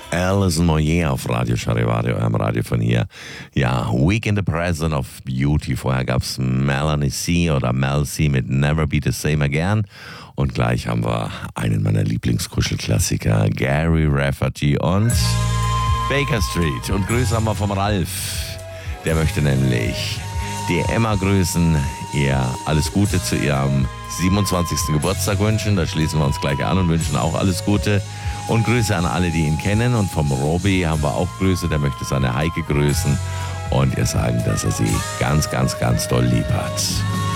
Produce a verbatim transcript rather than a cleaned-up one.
Alison Moyer auf Radio Charivari, eurem Radio von hier. Ja, Week in the Present of Beauty. Vorher gab es Melanie C. oder Mel C. mit Never Be the Same Again. Und gleich haben wir einen meiner Lieblingskuschelklassiker, Gary Rafferty und Baker Street. Und Grüße haben wir vom Ralf. Der möchte nämlich die Emma grüßen, ihr alles Gute zu ihrem siebenundzwanzigsten Geburtstag wünschen. Da schließen wir uns gleich an und wünschen auch alles Gute. Und Grüße an alle, die ihn kennen. Und vom Robby haben wir auch Grüße. Der möchte seine Heike grüßen und ihr sagen, dass er sie ganz, ganz, ganz doll lieb hat.